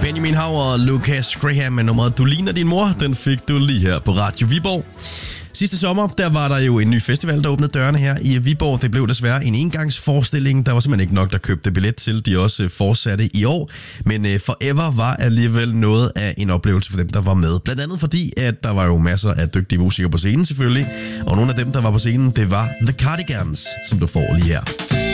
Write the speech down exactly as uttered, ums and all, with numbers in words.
Benjamin Hav og Lucas Graham med nummeret Du ligner din mor. Den fik du lige her på Radio Viborg. Sidste sommer, der var der jo en ny festival, der åbnede dørene her i Viborg. Det blev desværre en engangsforestilling. Der var simpelthen ikke nok, der købte billet til. De også fortsatte i år. Men uh, Forever var alligevel noget af en oplevelse for dem, der var med. Blandt andet fordi, at der var jo masser af dygtige musikere på scenen selvfølgelig. Og nogle af dem, der var på scenen, det var The Cardigans, som du får lige her.